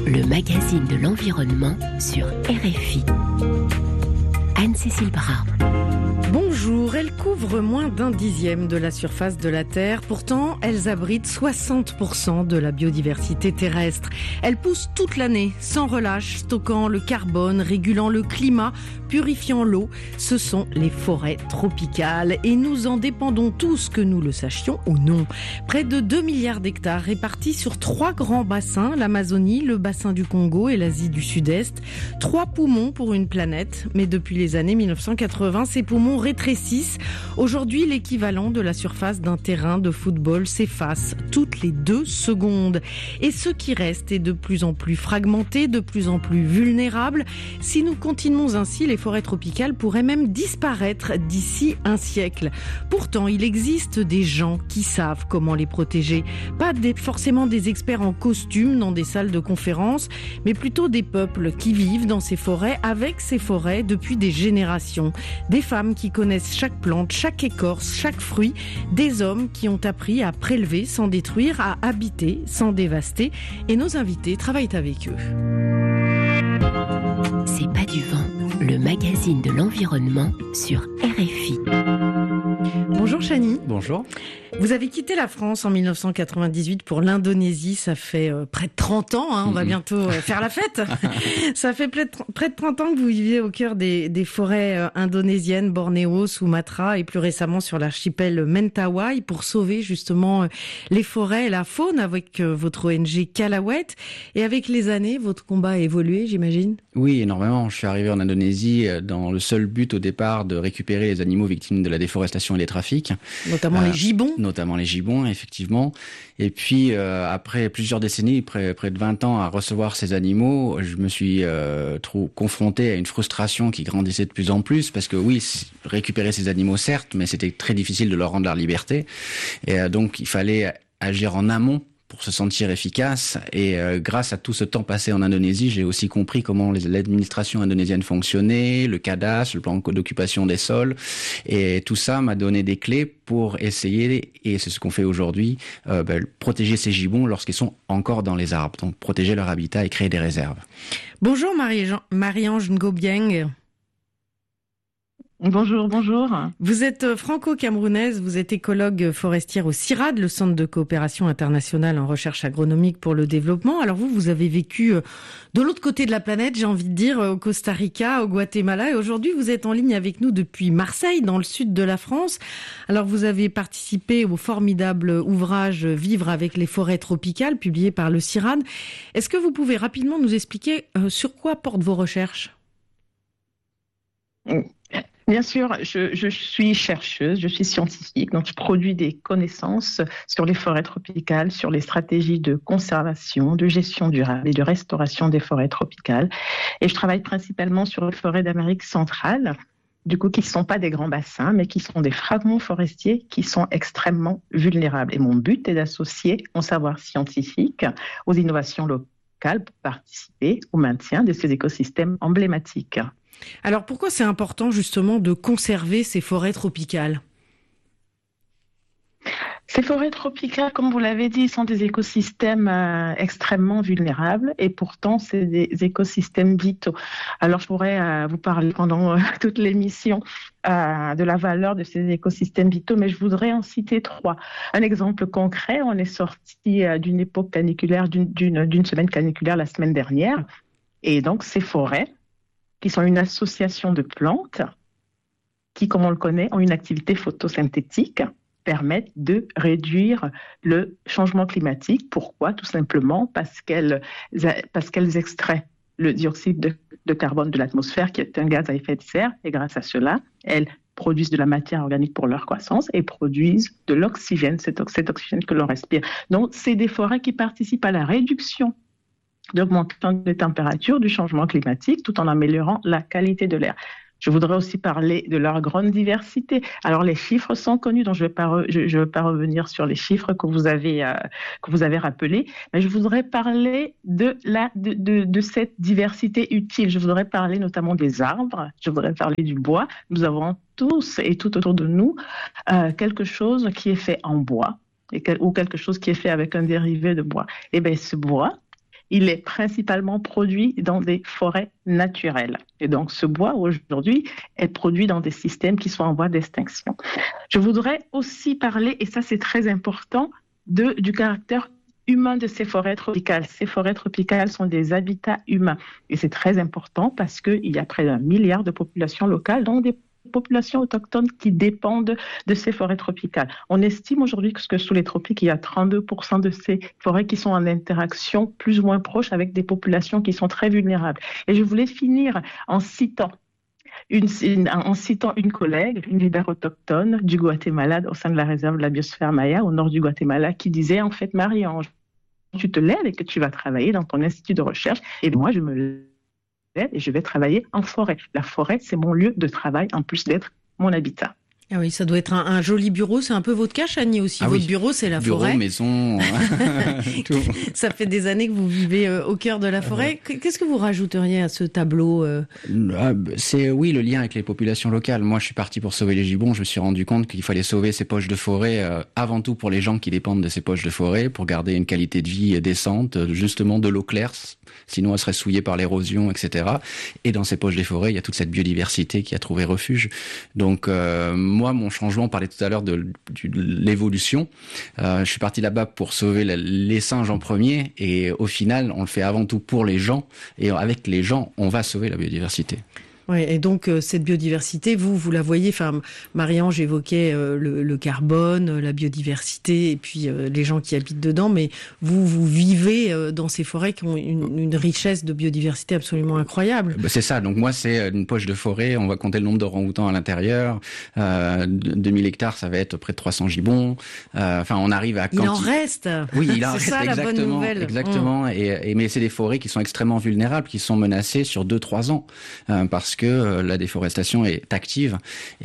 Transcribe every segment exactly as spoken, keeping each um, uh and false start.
le magazine de l'environnement sur R F I. Anne-Cécile Bras. Bonjour, elles couvrent moins d'un dixième de la surface de la Terre. Pourtant, elles abritent soixante pour cent de la biodiversité terrestre. Elles poussent toute l'année, sans relâche, stockant le carbone, régulant le climat, purifiant l'eau. Ce sont les forêts tropicales et nous en dépendons tous, que nous le sachions ou non. Près de deux milliards d'hectares répartis sur trois grands bassins, l'Amazonie, le bassin du Congo et l'Asie du Sud-Est. Trois poumons pour une planète, mais depuis les années mille neuf cent quatre-vingts, ces poumons rétrécissent. Aujourd'hui, l'équivalent de la surface d'un terrain de football s'efface toutes les deux secondes. Et ce qui reste est de plus en plus fragmenté, de plus en plus vulnérable. Si nous continuons ainsi, les forêts tropicales pourraient même disparaître d'ici un siècle. Pourtant, il existe des gens qui savent comment les protéger. Pas des, forcément des experts en costume dans des salles de conférence, mais plutôt des peuples qui vivent dans ces forêts, avec ces forêts depuis des générations. Des femmes qui connaissent chaque plante, chaque écorce, chaque fruit. Des hommes qui ont appris à prélever sans détruire, à habiter sans dévaster. Et nos invités travaillent avec eux. C'est pas du vent, le magazine de l'environnement sur R F I. Bonjour Chani. Bonjour. Vous avez quitté la France en mille neuf cent quatre-vingt-dix-huit pour l'Indonésie. Ça fait euh, près de trente ans, hein, on va bientôt euh, faire la fête. Ça fait près de, près de trente ans que vous viviez au cœur des, des forêts euh, indonésiennes, Bornéo, Sumatra et plus récemment sur l'archipel Mentawai pour sauver justement euh, les forêts et la faune avec euh, votre O N G Kalawet. Et avec les années, votre combat a évolué, j'imagine ? Oui, énormément. Je suis arrivé en Indonésie dans le seul but au départ de récupérer les animaux victimes de la déforestation et des trafics. Notamment euh, les gibbons. Notamment les gibbons, effectivement. Et puis, euh, après plusieurs décennies, près, près de vingt ans à recevoir ces animaux, je me suis euh, trop confronté à une frustration qui grandissait de plus en plus. Parce que oui, récupérer ces animaux, certes, mais c'était très difficile de leur rendre leur liberté. Et euh, donc, il fallait agir en amont pour se sentir efficace. Et euh, grâce à tout ce temps passé en Indonésie, j'ai aussi compris comment les, l'administration indonésienne fonctionnait, le cadastre, le plan d'occupation des sols. Et tout ça m'a donné des clés pour essayer, et c'est ce qu'on fait aujourd'hui, euh, ben, protéger ces gibbons lorsqu'ils sont encore dans les arbres. Donc protéger leur habitat et créer des réserves. Bonjour Marie-Ange Ngobieng. Bonjour, bonjour. Vous êtes franco-camerounaise, vous êtes écologue forestière au CIRAD, le Centre de coopération internationale en recherche agronomique pour le développement. Alors vous, vous avez vécu de l'autre côté de la planète, j'ai envie de dire, au Costa Rica, au Guatemala, et aujourd'hui vous êtes en ligne avec nous depuis Marseille, dans le sud de la France. Alors vous avez participé au formidable ouvrage Vivre avec les forêts tropicales, publié par le CIRAD. Est-ce que vous pouvez rapidement nous expliquer euh, sur quoi portent vos recherches ? Bien sûr, je, je suis chercheuse, je suis scientifique, donc je produis des connaissances sur les forêts tropicales, sur les stratégies de conservation, de gestion durable et de restauration des forêts tropicales. Et je travaille principalement sur les forêts d'Amérique centrale, du coup qui ne sont pas des grands bassins, mais qui sont des fragments forestiers qui sont extrêmement vulnérables. Et mon but est d'associer mon savoir scientifique aux innovations locales pour participer au maintien de ces écosystèmes emblématiques. Alors pourquoi c'est important justement de conserver ces forêts tropicales ? Ces forêts tropicales, comme vous l'avez dit, sont des écosystèmes euh, extrêmement vulnérables et pourtant c'est des écosystèmes vitaux. Alors je pourrais euh, vous parler pendant euh, toute l'émission euh, de la valeur de ces écosystèmes vitaux, mais je voudrais en citer trois. Un exemple concret, on est sorti euh, d'une époque caniculaire, d'une, d'une, d'une semaine caniculaire la semaine dernière, et donc ces forêts qui sont une association de plantes qui, comme on le connaît, ont une activité photosynthétique, permettent de réduire le changement climatique. Pourquoi ? Tout simplement parce qu'elles, parce qu'elles extraient le dioxyde de, de carbone de l'atmosphère, qui est un gaz à effet de serre, et grâce à cela, elles produisent de la matière organique pour leur croissance et produisent de l'oxygène, cet, cet oxygène que l'on respire. Donc, c'est des forêts qui participent à la réduction d'augmentation des températures, du changement climatique, tout en améliorant la qualité de l'air. Je voudrais aussi parler de leur grande diversité. Alors, les chiffres sont connus, donc je ne vais pas, re, je, je vais pas revenir sur les chiffres que vous avez, euh, que vous avez rappelés, mais je voudrais parler de, la, de, de, de cette diversité utile. Je voudrais parler notamment des arbres, je voudrais parler du bois. Nous avons tous et tout autour de nous euh, quelque chose qui est fait en bois et quel, ou quelque chose qui est fait avec un dérivé de bois. Et bien, ce bois, il est principalement produit dans des forêts naturelles. Et donc, ce bois, aujourd'hui, est produit dans des systèmes qui sont en voie d'extinction. Je voudrais aussi parler, et ça c'est très important, de, du caractère humain de ces forêts tropicales. Ces forêts tropicales sont des habitats humains. Et c'est très important parce qu'il y a près d'un milliard de populations locales, dont des populations autochtones qui dépendent de ces forêts tropicales. On estime aujourd'hui que sous les tropiques, il y a trente-deux pour cent de ces forêts qui sont en interaction plus ou moins proche avec des populations qui sont très vulnérables. Et je voulais finir en citant Une, une, en citant une collègue, une leader autochtone du Guatemala au sein de la réserve de la biosphère Maya au nord du Guatemala qui disait en fait, Marie-Ange, tu te lèves et que tu vas travailler dans ton institut de recherche et moi je me lève et je vais travailler en forêt. La forêt, c'est mon lieu de travail en plus d'être mon habitat. Ah oui, ça doit être un, un joli bureau. C'est un peu votre cas, Chani, aussi. Ah Votre oui. bureau, c'est la bureau, forêt. Bureau, maison, tout. Ça fait des années que vous vivez euh, au cœur de la forêt. Qu'est-ce que vous rajouteriez à ce tableau euh... C'est, oui, le lien avec les populations locales. Moi, je suis parti pour sauver les gibbons. Je me suis rendu compte qu'il fallait sauver ces poches de forêt, euh, avant tout pour les gens qui dépendent de ces poches de forêt, pour garder une qualité de vie décente, justement de l'eau claire. Sinon, elle serait souillée par l'érosion, et cetera. Et dans ces poches des forêts, il y a toute cette biodiversité qui a trouvé refuge. Donc, euh, moi, mon changement, on parlait tout à l'heure de, de, de l'évolution. Euh, je suis parti là-bas pour sauver la, les singes en premier. Et au final, on le fait avant tout pour les gens. Et avec les gens, on va sauver la biodiversité. Oui, et donc euh, cette biodiversité, vous, vous la voyez, enfin, Marie-Ange évoquait euh, le, le carbone, la biodiversité, et puis euh, les gens qui habitent dedans, mais vous, vous vivez euh, dans ces forêts qui ont une, une richesse de biodiversité absolument incroyable. Bah c'est ça, donc moi c'est une poche de forêt, on va compter le nombre d'orang-outans à l'intérieur, euh, deux mille hectares, ça va être près de trois cents gibbons, euh, enfin on arrive à... Il en reste. Oui, il en c'est reste, ça, exactement, la bonne nouvelle. Exactement, mmh. et, et, mais c'est des forêts qui sont extrêmement vulnérables, qui sont menacées sur deux trois ans, euh, parce que que la déforestation est active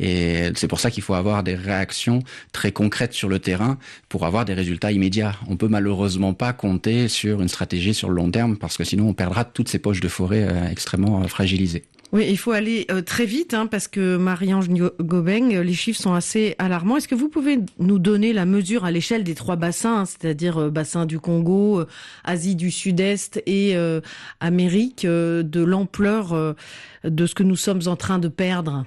et c'est pour ça qu'il faut avoir des réactions très concrètes sur le terrain pour avoir des résultats immédiats. On peut malheureusement pas compter sur une stratégie sur le long terme parce que sinon on perdra toutes ces poches de forêt euh, extrêmement euh, fragilisées. Oui, il faut aller euh, très vite hein, parce que Marie-Ange Gobeng, les chiffres sont assez alarmants. Est-ce que vous pouvez nous donner la mesure à l'échelle des trois bassins, hein, c'est-à-dire euh, bassin du Congo, euh, Asie du Sud-Est et euh, Amérique, euh, de l'ampleur euh, de ce que nous sommes en train de perdre?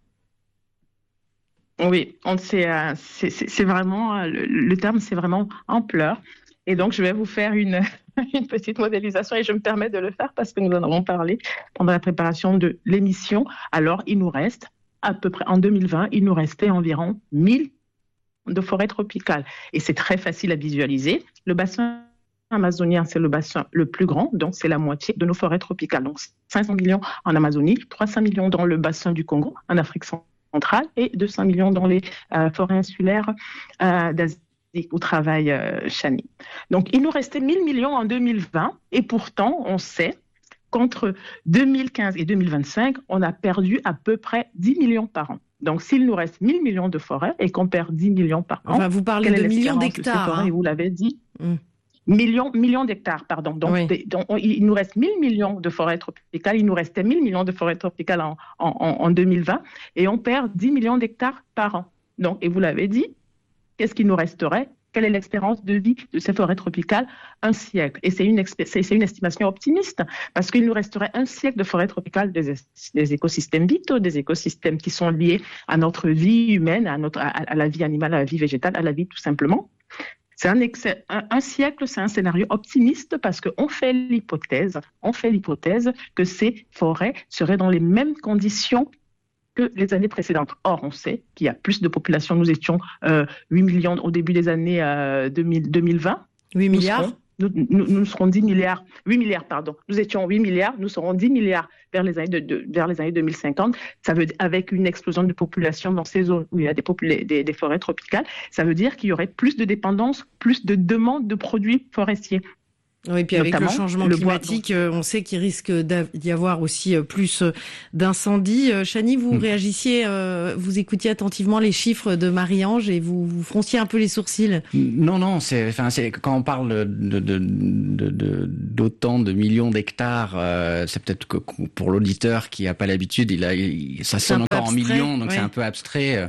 Oui, on sait, euh, c'est, c'est, c'est vraiment le, le terme, c'est vraiment ampleur. Et donc, je vais vous faire une, une petite modélisation et je me permets de le faire parce que nous en avons parlé pendant la préparation de l'émission. Alors, il nous reste à peu près, en deux mille vingt, il nous restait environ mille de forêts tropicales. Et c'est très facile à visualiser. Le bassin amazonien, c'est le bassin le plus grand, donc c'est la moitié de nos forêts tropicales. Donc, cinq cents millions en Amazonie, trois cents millions dans le bassin du Congo, en Afrique centrale, et deux cents millions dans les euh, forêts insulaires euh, d'Asie où travaille euh, Chani. Donc, il nous restait mille millions en deux mille vingt et pourtant, on sait qu'entre deux mille quinze et deux mille vingt-cinq, on a perdu à peu près dix millions par an. Donc, s'il nous reste mille millions de forêts et qu'on perd dix millions par an... Enfin, vous parlez de millions d'hectares. De forêts, hein. Vous l'avez dit. Mm. Millions, millions d'hectares, pardon. Donc, oui. des, donc, il nous reste mille millions de forêts tropicales. Il nous restait mille millions de forêts tropicales en, en, en deux mille vingt et on perd dix millions d'hectares par an. Donc, et vous l'avez dit, qu'est-ce qui nous resterait? Quelle est l'espérance de vie de ces forêts tropicales? Un siècle. Et c'est une, expé- c'est, c'est une estimation optimiste parce qu'il nous resterait un siècle de forêts tropicales, des, des écosystèmes vitaux, des écosystèmes qui sont liés à notre vie humaine, à, notre, à, à la vie animale, à la vie végétale, à la vie tout simplement. C'est un, excès, un, un siècle, c'est un scénario optimiste parce qu'on fait l'hypothèse, on fait l'hypothèse que ces forêts seraient dans les mêmes conditions que les années précédentes. Or, on sait qu'il y a plus de population. Nous étions euh, huit millions au début des années euh, deux mille, deux mille vingt. huit milliards nous, serons, nous, nous, nous serons dix milliards. huit milliards, pardon. Nous étions huit milliards, nous serons dix milliards vers les années, de, de, vers les années deux mille cinquante. Ça veut dire, avec une explosion de population dans ces zones où il y a des, popula- des, des forêts tropicales, ça veut dire qu'il y aurait plus de dépendance, plus de demande de produits forestiers. Oui, puis avec Notamment, le changement le climatique, bois, on sait qu'il risque d'y avoir aussi plus d'incendies. Chani, vous mmh. réagissiez, euh, vous écoutiez attentivement les chiffres de Marie-Ange et vous, vous fronciez un peu les sourcils. Non, non, c'est, enfin, c'est quand on parle de, de, de, de d'autant de millions d'hectares, euh, c'est peut-être que pour l'auditeur qui n'a pas l'habitude, il a, il, ça sonne encore abstrait, en millions, donc ouais. c'est un peu abstrait.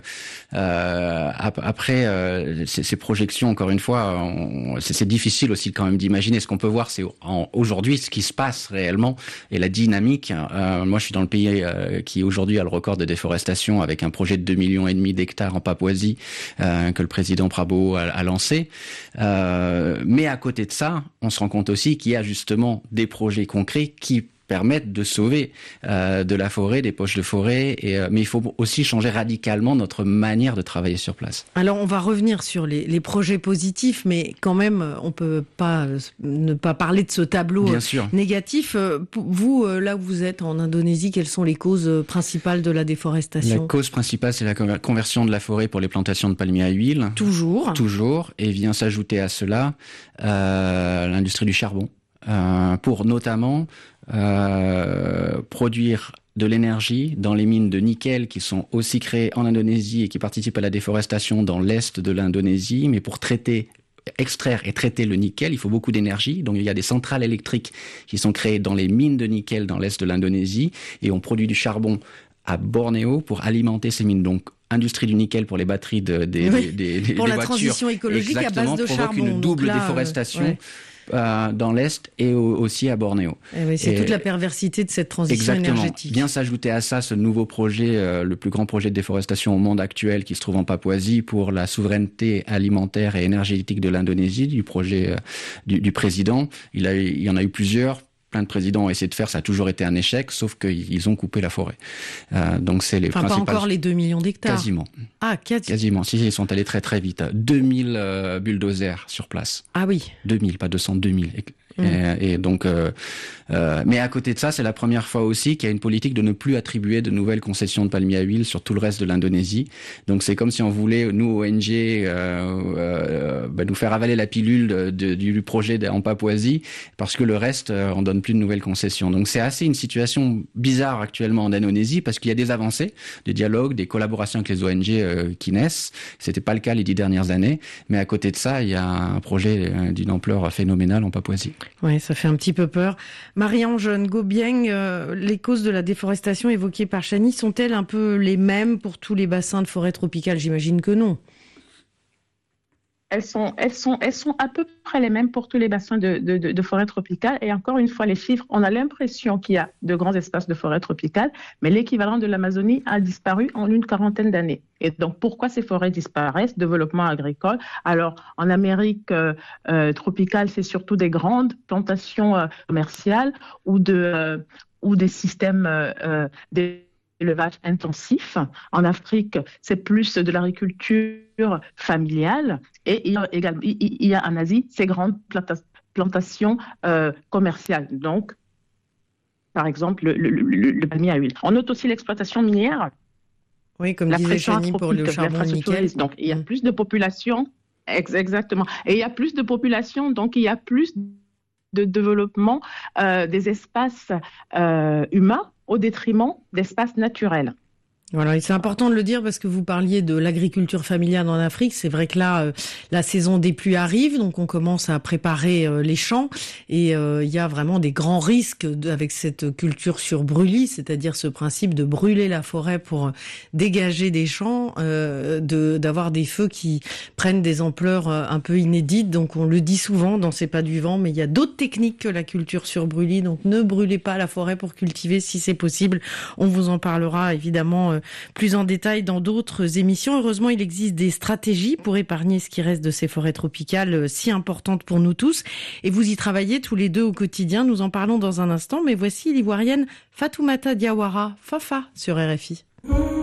Euh, après, euh, ces, ces projections, encore une fois, on, c'est, c'est difficile aussi quand même d'imaginer ce qu'on peut peut voir, c'est en, aujourd'hui ce qui se passe réellement et la dynamique. Euh, moi, je suis dans le pays euh, qui aujourd'hui a le record de déforestation avec un projet de deux millions et demi d'hectares en Papouasie euh, que le président Prabowo a, a lancé. Euh, mais à côté de ça, on se rend compte aussi qu'il y a justement des projets concrets qui permettent de sauver euh, de la forêt, des poches de forêt, et, euh, mais il faut aussi changer radicalement notre manière de travailler sur place. Alors on va revenir sur les, les projets positifs, mais quand même on peut pas euh, ne pas parler de ce tableau Bien sûr. négatif. Vous, euh, là où vous êtes en Indonésie, quelles sont les causes principales de la déforestation ? La cause principale, c'est la conversion de la forêt pour les plantations de palmiers à huile. Toujours. Toujours, et vient s'ajouter à cela euh, l'industrie du charbon, euh, pour notamment Euh, produire de l'énergie dans les mines de nickel qui sont aussi créées en Indonésie et qui participent à la déforestation dans l'est de l'Indonésie. Mais pour traiter, extraire et traiter le nickel, il faut beaucoup d'énergie. Donc il y a des centrales électriques qui sont créées dans les mines de nickel dans l'est de l'Indonésie et on produit du charbon à Bornéo pour alimenter ces mines. Donc industrie du nickel pour les batteries de, des, oui, des, des, pour des la voitures. Transition écologique à base de provoque charbon. Une double là, déforestation. Euh, ouais. Euh, dans l'Est et au, aussi à Bornéo. Eh oui, c'est et toute la perversité de cette transition exactement. énergétique. Vient s'ajouter à ça ce nouveau projet, euh, le plus grand projet de déforestation au monde actuel qui se trouve en Papouasie pour la souveraineté alimentaire et énergétique de l'Indonésie, du projet euh, du, du président. Il, a, il y en a eu plusieurs. Plein de présidents ont essayé de faire, ça a toujours été un échec, sauf qu'ils ont coupé la forêt. Euh, donc c'est les enfin, principales... pas encore les deux millions d'hectares. Quasiment. Ah, quasi... Quasiment. Si, ils sont allés très très vite. deux mille euh, bulldozers sur place. Ah oui. deux mille, pas deux cents, deux mille. Mmh. Et, et donc, euh, euh, mais à côté de ça, c'est la première fois aussi qu'il y a une politique de ne plus attribuer de nouvelles concessions de palmiers à huile sur tout le reste de l'Indonésie. Donc c'est comme si on voulait, nous O N G, euh, euh, bah, nous faire avaler la pilule de, de, du projet en Papouasie, parce que le reste, euh, on donne plus de nouvelles concessions. Donc c'est assez une situation bizarre actuellement en Indonésie, parce qu'il y a des avancées, des dialogues, des collaborations avec les O N G euh, qui naissent. C'était pas le cas les dix dernières années, mais à côté de ça, il y a un projet euh, d'une ampleur phénoménale en Papouasie. Oui, ça fait un petit peu peur. Marie-Ange Ngobieng, euh, les causes de la déforestation évoquées par Chani sont-elles un peu les mêmes pour tous les bassins de forêt tropicale ? J'imagine que non. Elles sont, elles, sont, elles sont à peu près les mêmes pour tous les bassins de, de, de, de forêt tropicale. Et encore une fois, les chiffres, on a l'impression qu'il y a de grands espaces de forêt tropicale, mais l'équivalent de l'Amazonie a disparu en une quarantaine d'années. Et donc, pourquoi ces forêts disparaissent ? Développement agricole. Alors, en Amérique euh, euh, tropicale, c'est surtout des grandes plantations euh, commerciales ou, de, euh, ou des systèmes euh, euh, d'élevage intensif. En Afrique, c'est plus de l'agriculture familiale. Et il y a, également, il y a en Asie ces grandes planta- plantations euh, commerciales. Donc, par exemple, le, le, le, le palmier à huile. On note aussi l'exploitation minière. Oui, comme disait Chani pour le charbon nickel. Donc, il y a plus de population, exactement. Et il y a plus de population, donc il y a plus de développement euh, des espaces euh, humains au détriment d'espaces naturels. Voilà, et c'est important de le dire parce que vous parliez de l'agriculture familiale en Afrique. C'est vrai que là, euh, la saison des pluies arrive, donc on commence à préparer euh, les champs et euh, il y a vraiment des grands risques de, avec cette culture sur brûlis, c'est-à-dire ce principe de brûler la forêt pour dégager des champs, euh, de d'avoir des feux qui prennent des ampleurs euh, un peu inédites. Donc on le dit souvent dans C'est pas du vent, mais il y a d'autres techniques que la culture sur brûlis. Donc ne brûlez pas la forêt pour cultiver si c'est possible. On vous en parlera évidemment euh, plus en détail dans d'autres émissions. Heureusement, il existe des stratégies pour épargner ce qui reste de ces forêts tropicales si importantes pour nous tous. Et vous y travaillez tous les deux au quotidien. Nous en parlons dans un instant. Mais voici l'Ivoirienne Fatoumata Diawara, Fafa, sur R F I.